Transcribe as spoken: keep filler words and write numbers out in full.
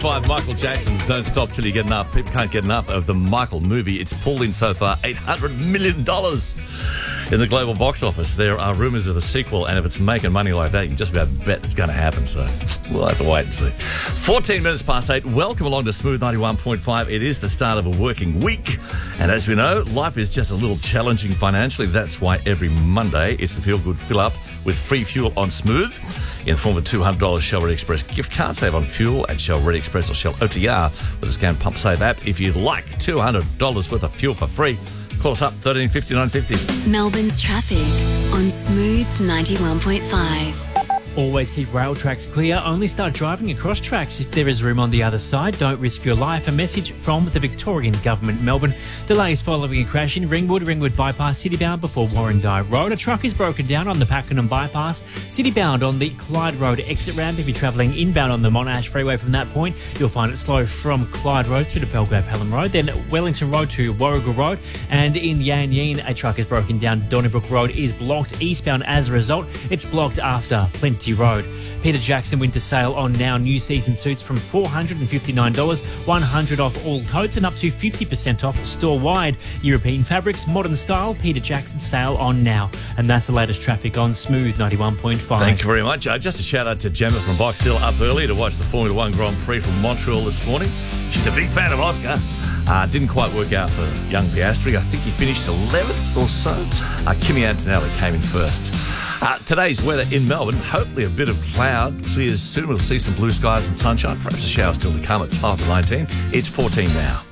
Five Michael Jackson's Don't Stop Till You Get Enough. People can't get enough of the Michael movie. It's pulled in so far eight hundred million dollars in the global box office. There are rumours of a sequel, and if it's making money like that, you can just about bet it's going to happen. So we'll have to wait and see. fourteen minutes past eight. Welcome along to Smooth ninety-one point five. It is the start of a working week. And as we know, life is just a little challenging financially. That's why every Monday it's the Feel Good Fill Up with free fuel on Smooth in the form of a two hundred dollars Shell Ready Express gift card. Save on fuel at Shell Ready Express or Shell O T R with the Scan Pump Save app. If you'd like two hundred dollars worth of fuel for free, call us up, thirteen fifty, nine fifty. Melbourne's traffic on Smooth ninety-one point five. Always keep rail tracks clear. Only start driving across tracks if there is room on the other side. Don't risk your life. A message from the Victorian Government, Melbourne. Delays following a crash in Ringwood, Ringwood Bypass, Citybound before Warrandyte Road. A truck is broken down on the Pakenham Bypass. Citybound on the Clyde Road exit ramp. If you're travelling inbound on the Monash Freeway from that point, you'll find it slow from Clyde Road through to Belgrave Helen Road. Then Wellington Road to Warrigal Road. And in Yan Yean, a truck is broken down. Donnybrook Road is blocked eastbound as a result. It's blocked after Plenty Road. Peter Jackson winter sale on now. New season suits from four hundred fifty-nine dollars, one hundred dollars off all coats and up to fifty percent off store-wide. European fabrics, modern style, Peter Jackson sale on now. And that's the latest traffic on Smooth ninety-one point five. Thank you very much. Uh, just a shout out to Gemma from Box Hill, up early to watch the Formula One Grand Prix from Montreal this morning. She's a big fan of Oscar. Uh, didn't quite work out for young Piastri. I think he finished eleventh or so. Uh, Kimi Antonelli came in first. Uh, today's weather in Melbourne, hopefully a bit of cloud clears soon. We'll see some blue skies and sunshine. Perhaps a shower still to come at time of nineteen. It's fourteen now.